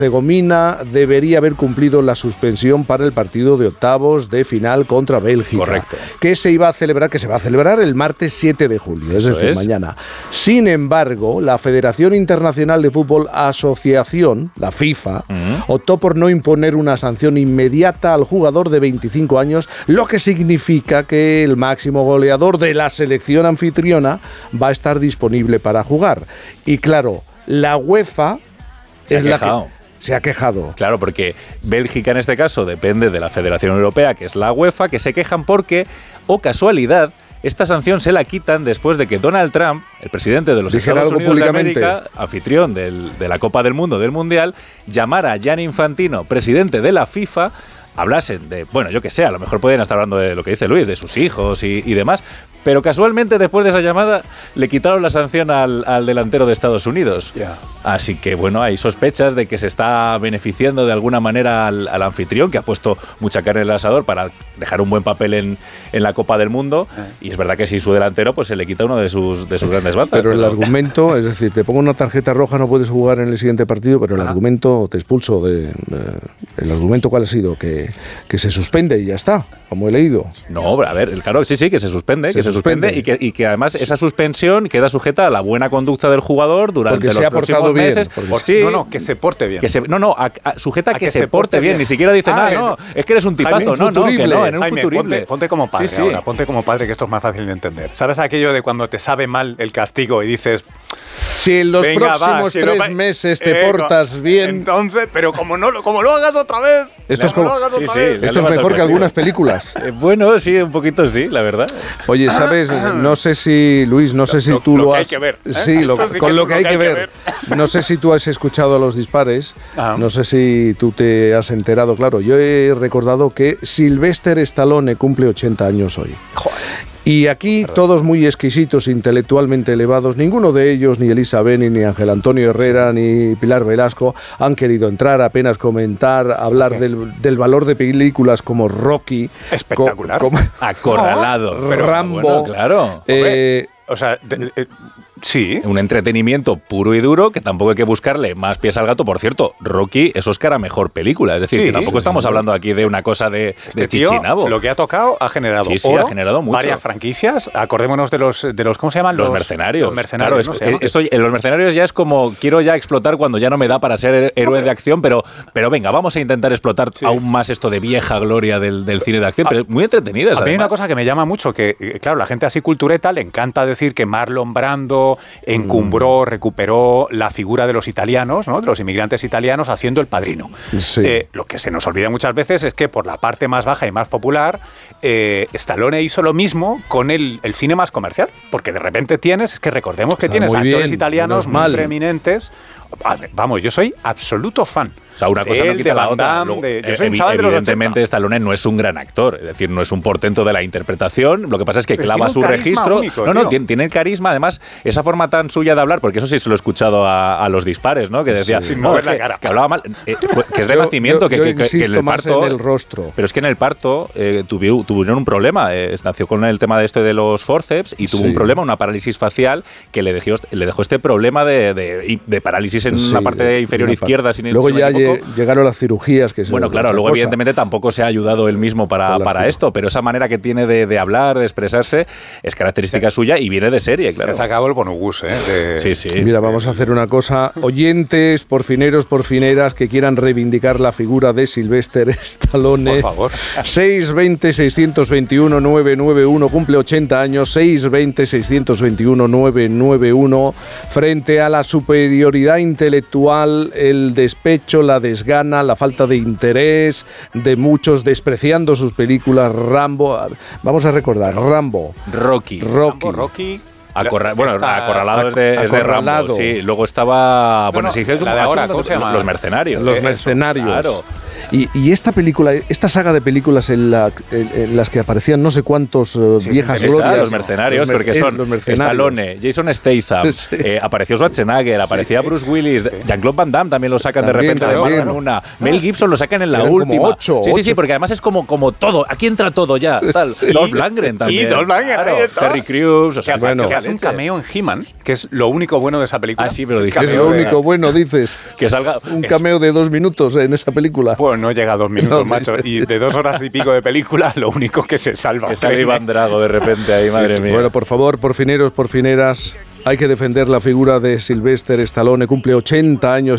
Herzegovina debería haber cumplido la suspensión para el partido de octavos de final contra Bélgica. Correcto. Que se va a celebrar el martes 7 de julio, es decir, mañana. Sin embargo, la Federación Internacional de Fútbol Asociación, la FIFA, optó por no imponer una sanción inmediata al jugador de 25 años, lo que significa que el máximo goleador de la selección anfitriona va a estar disponible para jugar. Y claro, la UEFA se ha quejado. Claro, porque Bélgica en este caso depende de la Federación Europea, que es la UEFA, que se quejan porque, casualidad, esta sanción se la quitan después de que Donald Trump, el presidente de los Estados Unidos de América, anfitrión de la Copa del Mundo, del Mundial, llamara a Gianni Infantino, presidente de la FIFA, hablasen de, bueno, yo que sé, a lo mejor pueden estar hablando de lo que dice Luis, de sus hijos y demás, pero casualmente después de esa llamada le quitaron la sanción al delantero de Estados Unidos. Yeah. Así que bueno, hay sospechas de que se está beneficiando de alguna manera al anfitrión, que ha puesto mucha carne en el asador para dejar un buen papel en la Copa del Mundo, y es verdad que si su delantero pues se le quita uno de sus grandes batas. Pero el argumento, es decir, te pongo una tarjeta roja, no puedes jugar en el siguiente partido, pero el argumento, te expulso ¿el argumento cuál ha sido? Que se suspende y ya está, como he leído. No, a ver, claro, sí, que se suspende, y que además esa suspensión queda sujeta a la buena conducta del jugador durante los próximos meses. Que se porte bien. Sujeta a que se porte bien. Ni siquiera dice nada, no, es que eres un tipazo. En un futurible. Ponte como padre ahora, ponte como padre, que esto es más fácil de entender. ¿Sabes aquello de cuando te sabe mal el castigo y dices... Si en los próximos 3 meses te portas bien... Entonces, pero como lo hagas otra vez... Esto es mejor que algunas películas. Bueno, sí, un poquito sí, la verdad. Oye, ¿sabes? No sé si, Luis, tú lo has... Hay que ver, Sí, con lo que hay que ver. No sé si tú has escuchado a los dispares, no sé si tú te has enterado. Claro, yo he recordado que Sylvester Stallone cumple 80 años hoy. Joder. Y aquí todos muy exquisitos, intelectualmente elevados, ninguno de ellos, ni Elisa Beni, ni Ángel Antonio Herrera, ni Pilar Velasco, han querido entrar, apenas comentar, hablar del valor de películas como Rocky. Espectacular. Acorralado. Rambo. Bueno, claro. Sí. Un entretenimiento puro y duro que tampoco hay que buscarle más pies al gato. Por cierto, Rocky es Oscar a mejor película. Es decir, que tampoco estamos hablando aquí de una cosa de Chichinabo. Lo que ha tocado ha generado oro, ha generado mucho. Varias franquicias. Acordémonos de los ¿cómo se llaman? Los mercenarios. Los mercenarios. Claro, en los mercenarios ya es como, quiero ya explotar cuando ya no me da para ser héroe de acción, pero venga, vamos a intentar explotar aún más esto de vieja gloria del cine de acción, pero muy entretenidas. A mí hay una cosa que me llama mucho, que claro, la gente así cultureta le encanta decir que Marlon Brando encumbró, recuperó la figura de los italianos, ¿no? De los inmigrantes italianos haciendo El Padrino. Sí. Lo que se nos olvida muchas veces es que por la parte más baja y más popular, Stallone hizo lo mismo con el cine más comercial, porque de repente recordemos que tienes actores italianos muy preeminentes. Vamos, yo soy absoluto fan. O sea, una cosa no quita la otra. Evidentemente, Stallone no es un gran actor, es decir, no es un portento de la interpretación. Lo que pasa es que clava su registro. Único, tiene carisma. Además, esa forma tan suya de hablar, porque eso sí se lo he escuchado a los dispares, ¿no? Que decía, sin mover la cara. Que hablaba mal, que es de nacimiento, que en el parto. En el rostro. Pero es que en el parto tuvieron un problema. Nació con el tema de los forceps y tuvo un problema, una parálisis facial, que le dejó este problema de parálisis en la parte inferior izquierda. Luego ya llegaron las cirugías. Luego evidentemente tampoco se ha ayudado él mismo para esto, pero esa manera que tiene de hablar, de expresarse, es característica suya y viene de serie, claro. Se acabó el bonobús, Sí. Mira, vamos a hacer una cosa. Oyentes, porfineros, porfineras que quieran reivindicar la figura de Sylvester Stallone. Por favor. 620-621-991, cumple 80 años, 620-621-991, frente a la superioridad intelectual, el despecho, la desgana, la falta de interés de muchos, despreciando sus películas. Rambo, vamos a recordar, Rambo. Rocky. Acorralado es de Rambo, sí. Luego estaba... ¿cómo se llama? Los mercenarios. Los mercenarios. Claro. Y esta película, esta saga de películas en las que aparecían no sé cuántos viejas glorias. Los mercenarios, porque son Stallone, Jason Statham, apareció Schwarzenegger, aparecía Bruce Willis, Jean-Claude Van Damme también lo sacan de repente de mano en una. Mel Gibson lo sacan en la última. Como 8, sí, porque además es como todo. Aquí entra todo ya. Dolph Lundgren también. Y Dolph Lundgren, Terry Crews. O sea, que hace un cameo en He-Man, que es lo único bueno de esa película. Sí, pero dices. Es lo único bueno, dices. Que salga un cameo de 2 minutos en esa película. Pues no llega a 2 minutos, macho. Y de 2 horas y pico de película, lo único que se salva. Que sale Iván Drago de repente ahí, madre mía. Bueno, por favor, porfineros, porfineras, hay que defender la figura de Sylvester Stallone. Cumple 80 años